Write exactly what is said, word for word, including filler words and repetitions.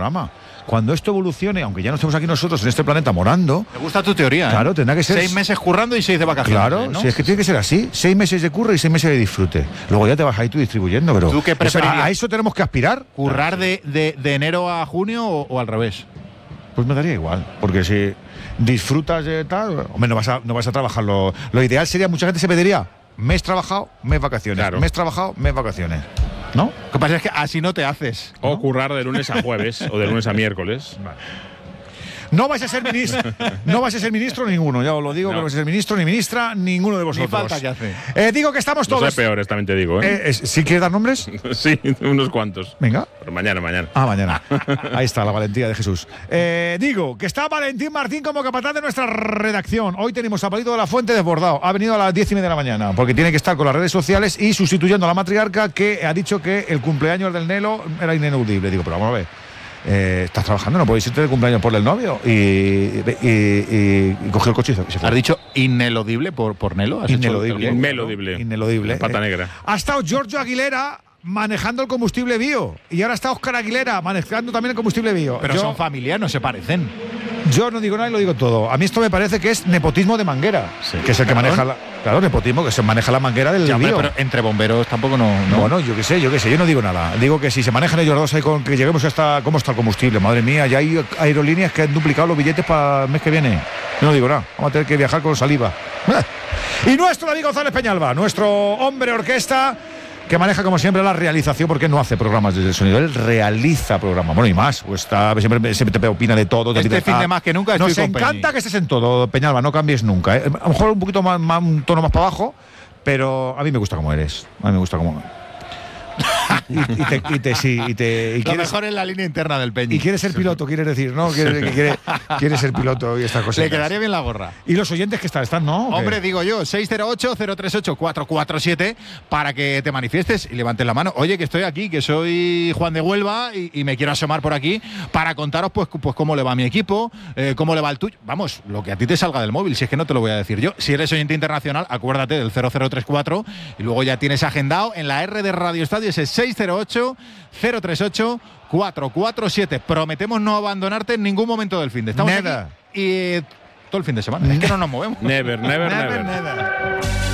programa. Cuando esto evolucione, aunque ya no estemos aquí nosotros en este planeta morando. Me gusta tu teoría. Claro, ¿eh? tendrá que ser. Seis meses currando y seis de vacaciones. Claro, ¿no? si es que tiene que ser así. Seis meses de curro y seis meses de disfrute. Luego ya te vas ahí tú distribuyendo, pero. ¿Tú qué preferirías? O sea, ¿a eso tenemos que aspirar? ¿Currar de, de, de enero a junio o, o al revés? Pues me daría igual, porque si disfrutas de tal, hombre, no vas a, no vas a trabajar. Lo, lo ideal sería, mucha gente se pediría mes trabajado, mes vacaciones. Claro. Mes trabajado, mes vacaciones. ¿No? Lo que pasa es que así no te haces. O ¿no? currar de lunes a jueves o de lunes a miércoles. Vale. No vais a ser ministro, no vais a ser ministro ninguno, ya os lo digo, No. que no vais a ser ministro ni ministra ninguno de vosotros. Ni falta que hace. Eh, digo que estamos No todos. sé peores, también te digo, ¿eh? Eh, eh, ¿Sí quieres dar nombres? Sí, unos cuantos. Venga. Pero mañana, mañana. Ah, mañana. Ahí está la valentía de Jesús. Eh, digo que está Valentín Martín como capataz de nuestra redacción. Hoy tenemos a Palito de la Fuente desbordado. Ha venido a las diez y media de la mañana porque tiene que estar con las redes sociales y sustituyendo a la matriarca que ha dicho que el cumpleaños del Nelo era ineludible. Digo, pero vamos a ver. Eh, estás trabajando, no puedes irte de cumpleaños por el novio. Y, y, y, y cogió el coche y se fue. ¿Has dicho ineludible por, por Nelo? ¿Has hecho Ineludible. el- Ineludible. Ineludible. La pata Eh, negra. Ha estado Giorgio Aguilera manejando el combustible bio y ahora está Óscar Aguilera manejando también el combustible bio. Pero yo, son familias, no se parecen. yo no digo nada y lo digo todo. A mí esto me parece que es nepotismo de manguera, Sí. que es el que Claro. maneja la, claro, nepotismo, que se maneja la manguera del Ya, hombre, bio. pero entre bomberos tampoco no. no. Bueno, yo qué sé, yo qué sé, yo no digo nada. Digo que si se manejan ellos dos ahí con que lleguemos hasta cómo está el combustible, madre mía, ya hay aerolíneas que han duplicado los billetes para el mes que viene. Yo no digo nada, vamos a tener que viajar con saliva. Y nuestro David González Peñalba, nuestro hombre orquesta, que maneja como siempre la realización, porque no hace programas desde el sonido, él realiza programas, bueno y más, o está, siempre, siempre te opina de todo. Este David, fin ah, de más que nunca estoy Nos con encanta Peñi. que estés en todo, Peñalba, no cambies nunca, ¿eh? A lo mejor un poquito más, más, un tono más para abajo, pero a mí me gusta como eres, a mí me gusta como... y, y te, y te, sí, y te y Lo quieres, mejor es la línea interna del Peñi. y quieres ser piloto, quieres decir, ¿no? Quieres, quiere, quieres ser piloto y estas cosas. Le quedaría bien la gorra. Y los oyentes que están, están, ¿no? ¿O qué? Hombre, digo yo, seis cero ocho, cero tres ocho, cuatro cuatro siete para que te manifiestes y levantes la mano. Oye, que estoy aquí, que soy Juan de Huelva y, y me quiero asomar por aquí para contaros pues, pues cómo le va a mi equipo, eh, cómo le va el tuyo. Vamos, lo que a ti te salga del móvil, si es que no te lo voy a decir yo. Si eres oyente internacional, acuérdate del cero cero tres cuatro y luego ya tienes agendado en la R de Radio Estadio ese seis cero ocho, cero tres ocho, cuatro cuatro siete. Prometemos no abandonarte en ningún momento del fin de. Estamos Never. aquí y eh, todo el fin de semana. Es que no nos movemos. Never, never, never. Never, never.